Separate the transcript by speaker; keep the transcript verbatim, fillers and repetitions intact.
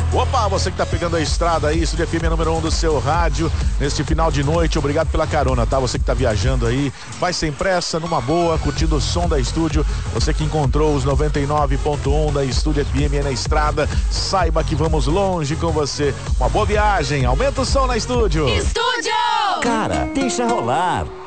Speaker 1: Opa, você que tá pegando a estrada aí, Estúdio F M número um do seu rádio, neste final de noite, obrigado pela carona, tá? Você que tá viajando aí, vai sem pressa, numa boa, curtindo o som da estúdio, você que encontrou os noventa e nove ponto um da Estúdio F M na estrada, saiba que vamos longe com você. Uma boa viagem, aumenta o som na estúdio.
Speaker 2: Estúdio!
Speaker 3: Cara, deixa rolar.